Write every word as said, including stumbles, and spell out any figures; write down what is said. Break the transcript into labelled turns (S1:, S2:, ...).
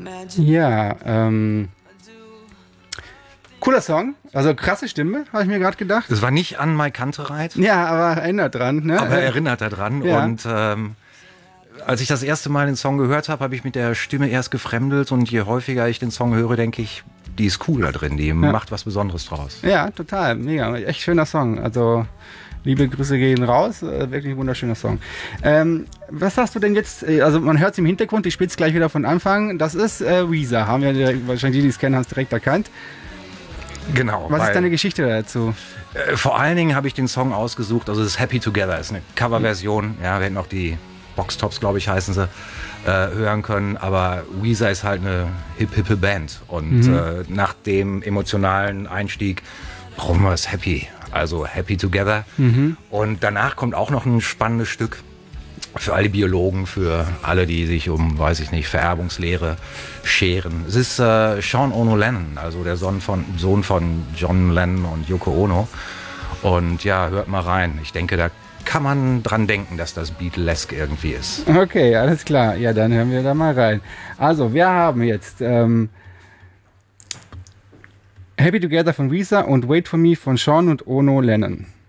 S1: Ja, ähm... cooler Song, also krasse Stimme, habe ich mir gerade gedacht.
S2: Das war nicht an Mike Kantereit.
S1: Ja, aber erinnert dran. Ne?
S2: Aber erinnert er dran.
S1: Ja.
S2: Und ähm, als ich das erste Mal den Song gehört habe, habe ich mit der Stimme erst gefremdelt. Und je häufiger ich den Song höre, denke ich, die ist cool da drin, die ja. macht was Besonderes draus.
S1: Ja, total, mega, echt schöner Song. Also liebe Grüße gehen raus, äh, wirklich ein wunderschöner Song. Ähm, was hast du denn jetzt, also man hört es im Hintergrund, ich spiele gleich wieder von Anfang, das ist äh, Weezer, haben wir direkt, wahrscheinlich die, die es kennen, haben es direkt erkannt.
S2: Genau.
S1: Was
S2: weil,
S1: ist deine Geschichte dazu?
S2: Äh, vor allen Dingen habe ich den Song ausgesucht, also das ist Happy Together, ist eine Coverversion, ja, wir hätten auch die Boxtops, glaube ich, heißen sie, äh, hören können, aber Weezer ist halt eine hip-hippe Band und mhm. äh, nach dem emotionalen Einstieg brauchen wir es Happy, also Happy Together mhm. und danach kommt auch noch ein spannendes Stück für alle Biologen, für alle, die sich um, weiß ich nicht, Vererbungslehre scheren. Es ist äh, Sean Ono Lennon, also der Sohn von, Sohn von John Lennon und Yoko Ono. Und ja, hört mal rein. Ich denke, da kann man dran denken, dass das Beatlesque irgendwie ist.
S1: Okay, alles klar. Ja, dann hören wir da mal rein. Also, wir haben jetzt ähm, Happy Together von Weezer und Wait For Me von Sean und Ono Lennon.